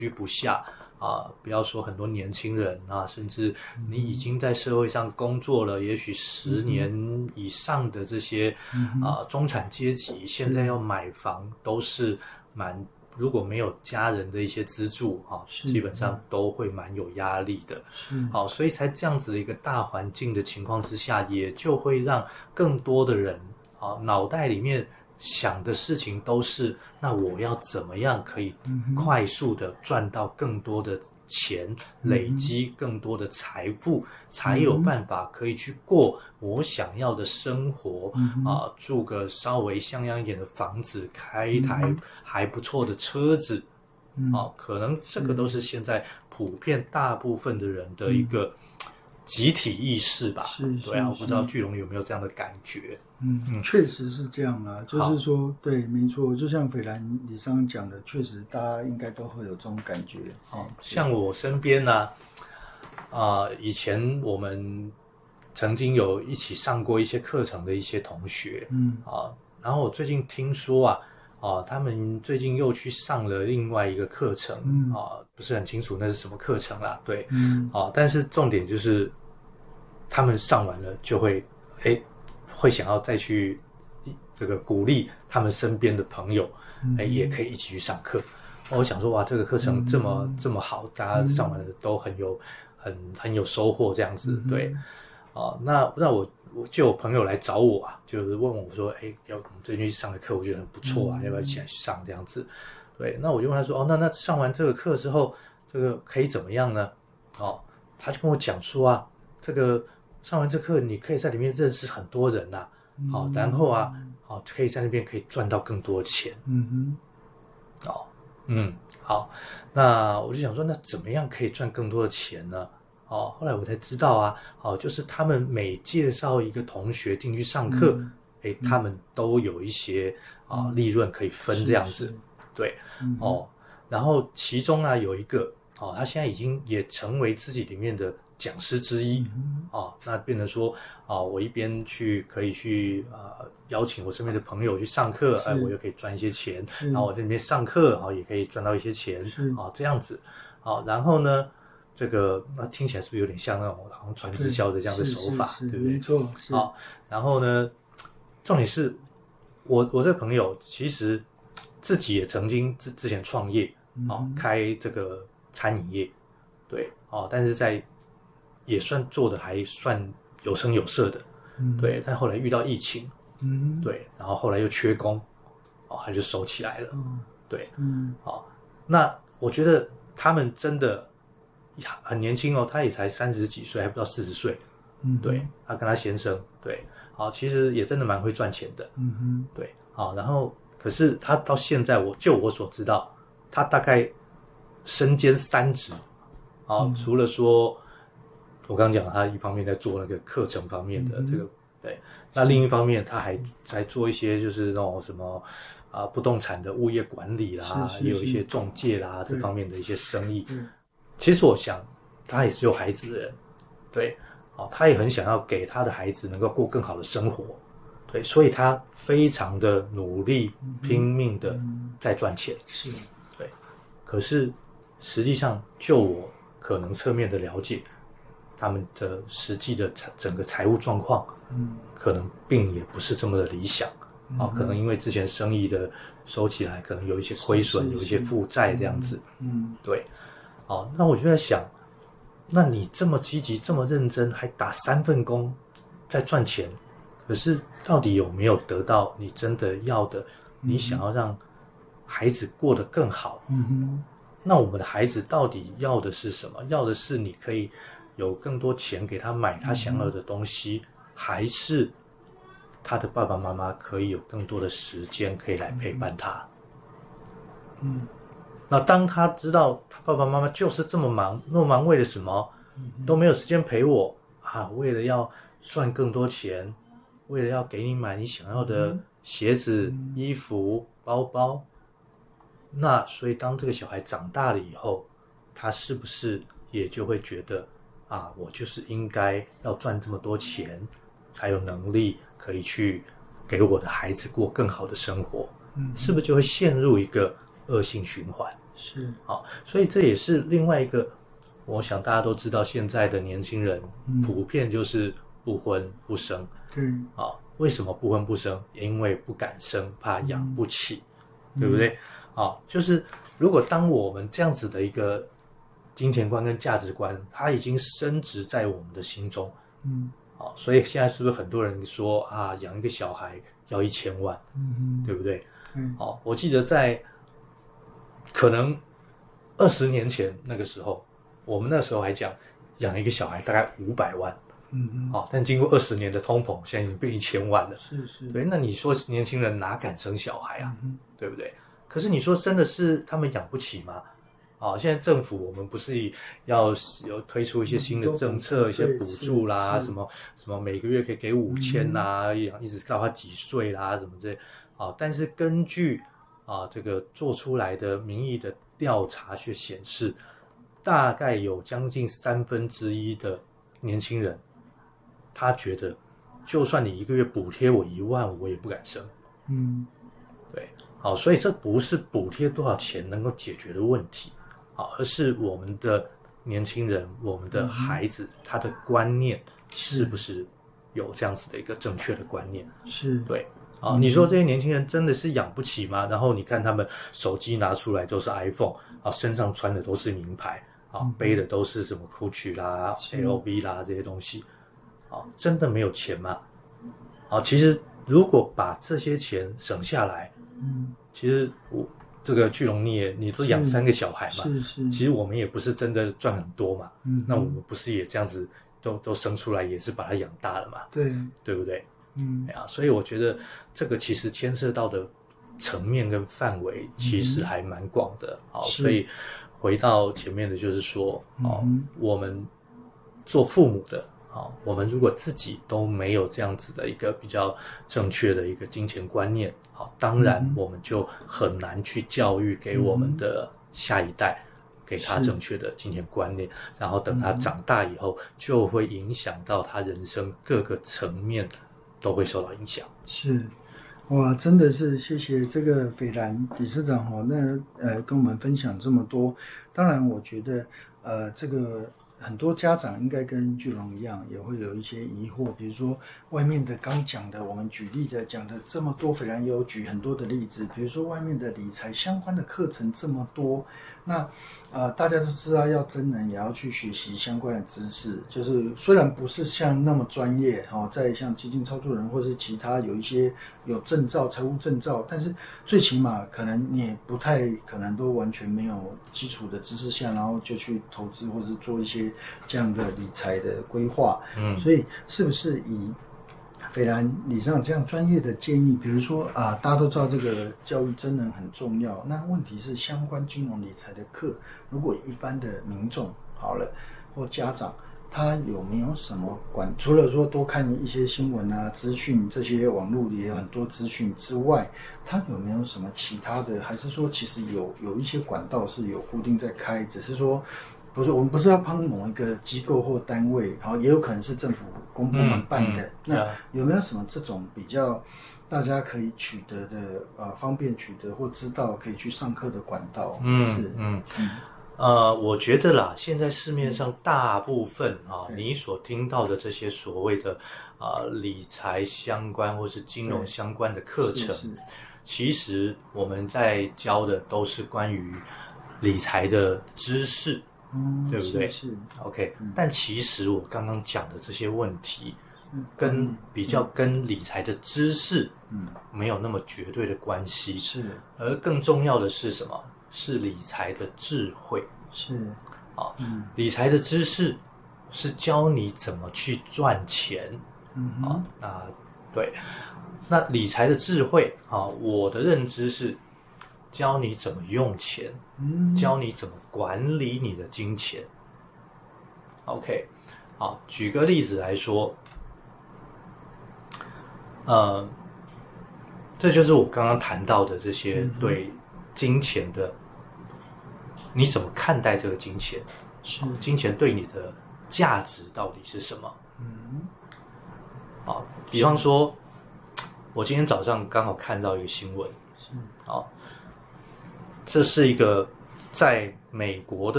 居不下不要说很多年轻人甚至你已经在社会上工作了也许10年以上的这些中产阶级，现在要买房都是如果没有家人的一些资助基本上都会蛮有压力的。所以才这样子的一个大环境的情况之下，也就会让更多的人脑袋里面想的事情都是，那我要怎么样可以快速的赚到更多的钱，累积更多的财富，才有办法可以去过我想要的生活住个稍微像样一点的房子，开一台还不错的车子可能这个都是现在普遍大部分的人的一个集体意识吧。对啊，我不知道巨龙有没有这样的感觉。 确实是这样啦，就是说对，没错，就像斐兰你刚刚讲的，确实大家应该都会有这种感觉。 像我身边以前我们曾经有一起上过一些课程的一些同学然后我最近听说他们最近又去上了另外一个课程不是很清楚那是什么课程啦，对但是重点就是他们上完了就会想要再去这个鼓励他们身边的朋友也可以一起去上课。我想说哇，这个课程这么好，大家上完了都很有收获这样子。对那我就有朋友来找我就是问我说我们最近去上的课我觉得很不错要不要一起来上这样子。对，那我就问他说那上完这个课之后这个可以怎么样呢？他就跟我讲说这个上完这课你可以在里面认识很多人然后可以在那边可以赚到更多的钱。好，那我就想说那怎么样可以赚更多的钱呢？后来我才知道就是他们每介绍一个同学进去上课他们都有一些利润可以分这样子。对然后其中有一个他现在已经也成为自己里面的讲师之一那变成说我一边可以去邀请我身边的朋友去上课我又可以赚一些钱，然后我在那边上课也可以赚到一些钱这样子然后呢这个听起来是不是有点像那种好像传直销的这样的手法，对不对？ 没错，是然后呢重点是我这个朋友其实自己也曾经之前创业开这个餐饮业，对但是也算做的还算有声有色的对，但后来遇到疫情对，然后后来又缺工他就收起来了对那我觉得他们真的很年轻他也才30几岁还不到40岁对，他跟他先生对其实也真的蛮会赚钱的对然后可是他到现在就我所知道他大概身兼3职除了说我刚刚讲他一方面在做那个课程方面的这个对，那另一方面他还在做一些就是那种什么不动产的物业管理啦，也有一些仲介啦这方面的一些生意。其实我想他也是有孩子的人，对他也很想要给他的孩子能够过更好的生活，对，所以他非常的努力拼命的在赚钱是对，可是实际上就我可能侧面的了解他们的实际的整个财务状况可能并也不是这么的理想可能因为之前生意的收起来可能有一些亏损有一些负债这样子对那我就在想那你这么积极这么认真还打3份工在赚钱，可是到底有没有得到你真的要的你想要让孩子过得更好那我们的孩子到底要的是什么？要的是你可以有更多钱给他买他想要的东西还是他的爸爸妈妈可以有更多的时间可以来陪伴他那当他知道他爸爸妈妈就是这么忙那么忙为了什么都没有时间陪我为了要赚更多钱为了要给你买你想要的鞋子衣服包包那所以当这个小孩长大了以后他是不是也就会觉得我就是应该要赚这么多钱才有能力可以去给我的孩子过更好的生活是不是就会陷入一个恶性循环是， 好，所以这也是另外一个，我想大家都知道，现在的年轻人普遍就是不婚不生。 对， 啊，为什么不婚不生？因为不敢生，怕养不起，对不对？啊，就是如果当我们这样子的一个金钱观跟价值观，它已经深植在我们的心中，所以现在是不是很多人说啊，养一个小孩要1000万，对不对？我记得在可能20年前那个时候，我们那时候还讲养一个小孩大概500万。但经过20年的通膨，现在已经变1000万了。 是是， 对，那你说年轻人哪敢生小孩啊？对不对？可是你说真的是他们养不起吗？现在政府我们不是要有推出一些新的政策，一些补助啦，什么每个月可以给5000啦，一直到他几岁啦，什么之类。但是根据这个做出来的民意的调查却显示，大概有将近1/3的年轻人，他觉得就算你一个月补贴我1万，我也不敢生。对，所以这不是补贴多少钱能够解决的问题，而是我们的年轻人，我们的孩子，他的观念是不是有这样子的一个正确的观念？ 是， 对。你说这些年轻人真的是养不起吗？然后你看他们手机拿出来都是 iPhone，身上穿的都是名牌，背的都是什么 Gucci 啦、LV 啦这些东西，真的没有钱吗？其实如果把这些钱省下来，其实这个巨龙你都养3个小孩嘛， 是， 其实我们也不是真的赚很多嘛，那我们不是也这样子都生出来，也是把它养大了嘛，对不对？所以我觉得这个其实牵涉到的层面跟范围其实还蛮广的。所以回到前面的就是说，我们做父母的，我们如果自己都没有这样子的一个比较正确的一个金钱观念，当然我们就很难去教育给我们的下一代，给他正确的金钱观念，然后等他长大以后，就会影响到他人生各个层面都会受到影响。 是，哇，真的是谢谢这个斐然理事长跟我们分享这么多。当然，我觉得这个很多家长应该跟巨龙一样，也会有一些疑惑，比如说外面的刚讲的，我们举例的讲的这么多，斐然也有举很多的例子，比如说外面的理财相关的课程这么多，那大家都知道要真人也要去学习相关的知识，就是虽然不是像那么专业在像基金操作人或是其他有一些有证照财务证照，但是最起码可能你也不太可能都完全没有基础的知识下，然后就去投资或是做一些这样的理财的规划。所以是不是以斐然理事长这样专业的建议，比如说大家都知道这个教育真人很重要，那问题是相关金融理财的课，如果一般的民众好了或家长，他有没有什么除了说多看一些新闻资讯，这些网络也有很多资讯之外，他有没有什么其他的，还是说其实有一些管道是有固定在开，只是说不是我们不是要帮某一个机构或单位，也有可能是政府公部门办的，那有没有什么这种比较大家可以取得的方便取得或知道可以去上课的管道？ 我觉得啦，现在市面上大部分你所听到的这些所谓的理财相关或是金融相关的课程，其实我们在教的都是关于理财的知识，对不对？ 是 OK，但其实我刚刚讲的这些问题，比较跟理财的知识，没有那么绝对的关系。 是， 而更重要的是什么？是理财的智慧。 是， 理财的知识是教你怎么去赚钱。对，那理财的智慧我的认知是教你怎么用钱，教你怎么管理你的金钱。OK， 好，举个例子来说，这就是我刚刚谈到的这些对金钱的，你怎么看待这个金钱？金钱对你的价值到底是什么？比方说，我今天早上刚好看到一个新闻，这是一个在美国